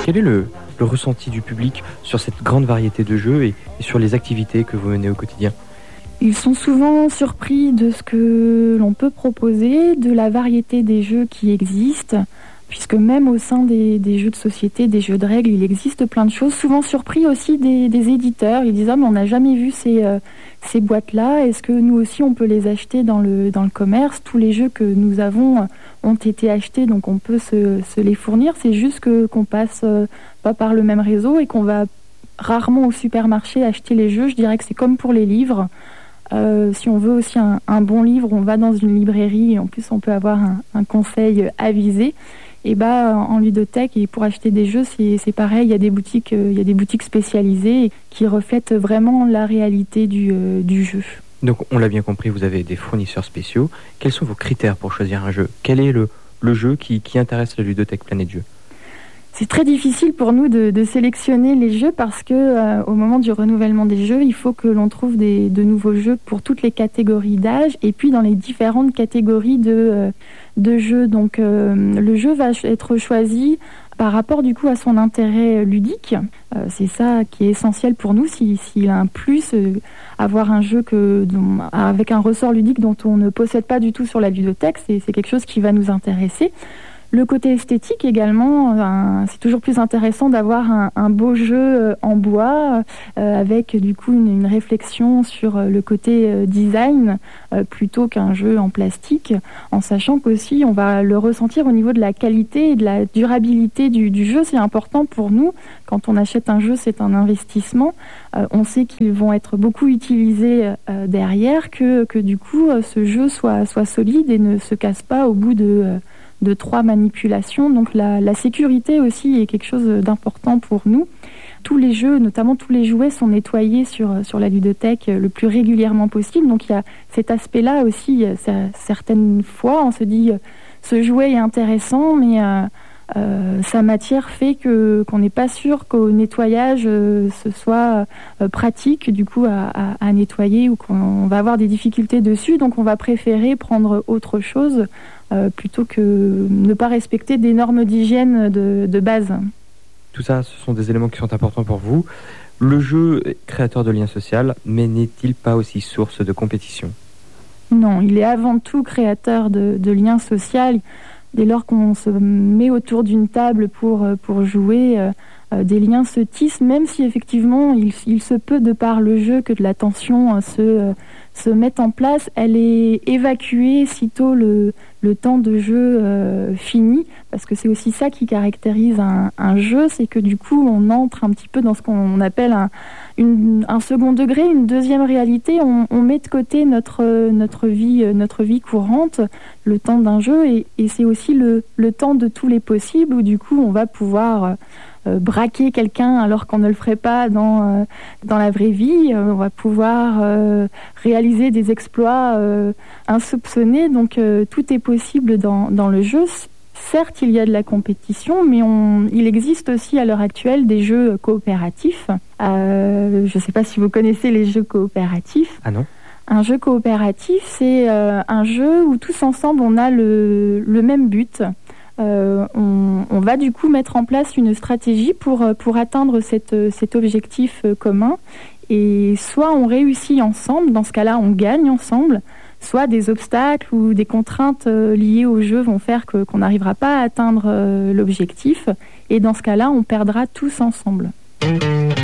Quel est le ressenti du public sur cette grande variété de jeux et sur les activités que vous menez au quotidien ? Ils sont souvent surpris de ce que l'on peut proposer, de la variété des jeux qui existent, puisque même au sein des jeux de société, des jeux de règles, il existe plein de choses. Souvent surpris aussi des éditeurs. Ils disent « Ah, mais on n'a jamais vu ces boîtes-là. Est-ce que nous aussi, on peut les acheter dans le commerce ?» Tous les jeux que nous avons ont été achetés, donc on peut se les fournir. C'est juste qu'on passe pas par le même réseau et qu'on va rarement au supermarché acheter les jeux. Je dirais que c'est comme pour les livres. Si on veut aussi un bon livre, on va dans une librairie et en plus on peut avoir un conseil avisé. Et en ludothèque, et pour acheter des jeux, c'est pareil. Il y a des boutiques spécialisées qui reflètent vraiment la réalité du jeu. Donc on l'a bien compris, vous avez des fournisseurs spéciaux. Quels sont vos critères pour choisir un jeu ? Quel est le jeu qui intéresse la ludothèque Planète Jeux ? C'est très difficile pour nous de sélectionner les jeux parce que au moment du renouvellement des jeux, il faut que l'on trouve de nouveaux jeux pour toutes les catégories d'âge et puis dans les différentes catégories de jeux. Donc le jeu va être choisi par rapport du coup à son intérêt ludique. C'est ça qui est essentiel pour nous. S'il a un plus, avoir un jeu avec un ressort ludique dont on ne possède pas du tout sur la ludothèque, c'est quelque chose qui va nous intéresser. Le côté esthétique également, c'est toujours plus intéressant d'avoir un beau jeu en bois avec du coup une réflexion sur le côté design plutôt qu'un jeu en plastique, en sachant qu'aussi on va le ressentir au niveau de la qualité et de la durabilité du jeu. C'est important pour nous. Quand on achète un jeu, c'est un investissement. On sait qu'ils vont être beaucoup utilisés derrière, que du coup ce jeu soit solide et ne se casse pas au bout de 3 manipulations. Donc la sécurité aussi est quelque chose d'important pour nous. Tous les jeux, notamment tous les jouets, sont nettoyés sur la ludothèque le plus régulièrement possible. Donc il y a cet aspect-là aussi. Certaines fois, on se dit ce jouet est intéressant, mais sa matière fait qu'on n'est pas sûr qu'au nettoyage ce soit pratique du coup à nettoyer ou qu'on va avoir des difficultés dessus. Donc on va préférer prendre autre chose plutôt que ne pas respecter des normes d'hygiène de base. Tout ça, ce sont des éléments qui sont importants pour vous. Le jeu est créateur de liens sociaux, mais n'est-il pas aussi source de compétition ? Non, il est avant tout créateur de liens sociaux. Dès lors qu'on se met autour d'une table pour jouer, des liens se tissent, même si effectivement il se peut, de par le jeu, que de la tension se mette en place. Elle est évacuée sitôt le temps de jeu fini, parce que c'est aussi ça qui caractérise un jeu, c'est que du coup on entre un petit peu dans ce qu'on appelle un second degré, une deuxième réalité. On met de côté notre vie courante, le temps d'un jeu, et c'est aussi le temps de tous les possibles, où du coup on va pouvoir braquer quelqu'un alors qu'on ne le ferait pas dans la vraie vie. On va pouvoir réaliser des exploits insoupçonnés. Donc tout est possible dans le jeu. Certes, il y a de la compétition, mais il existe aussi à l'heure actuelle des jeux coopératifs. Je ne sais pas si vous connaissez les jeux coopératifs. Ah non ? Un jeu coopératif, c'est un jeu où tous ensemble on a le même but. On va du coup mettre en place une stratégie pour atteindre cet objectif commun. Et soit on réussit ensemble, dans ce cas-là on gagne ensemble, soit des obstacles ou des contraintes liées au jeu vont faire qu'on n'arrivera pas à atteindre l'objectif. Et dans ce cas-là, on perdra tous ensemble.